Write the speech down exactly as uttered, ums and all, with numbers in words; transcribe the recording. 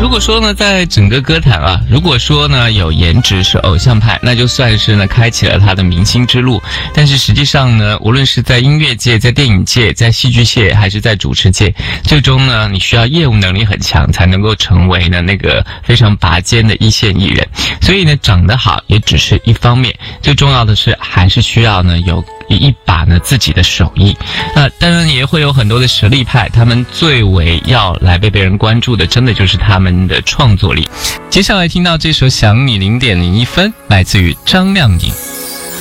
如果说呢，在整个歌坛啊，如果说呢有颜值是偶像派，那就算是呢开启了他的明星之路。但是实际上呢，无论是在音乐界、在电影界、在戏剧界，还是在主持界，最终呢，你需要业务能力很强，才能够成为呢那个非常拔尖的一线艺人。所以呢，长得好也只是一方面，最重要的是还是需要呢有一把呢自己的手艺。那当然也会有很多的实力派，他们最为要来被别人关注的，真的就是他们的创作力。接下来听到这首《想你零点零一分》，来自于张靓颖。